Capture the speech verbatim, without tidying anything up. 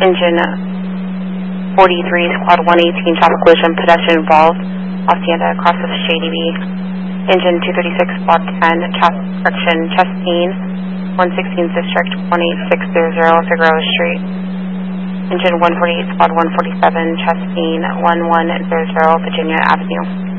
Engine forty-three, Squad one eighteen, traffic collision, pedestrian involved, Hacienda, crosses Shady B. Engine two thirty-six, Squad ten, traffic correction, Chastain, one sixteenth District, one eight six zero zero, Figueroa Street. Engine one forty-eight, Squad one forty-seven, Chastain, one one zero zero, Virginia Avenue.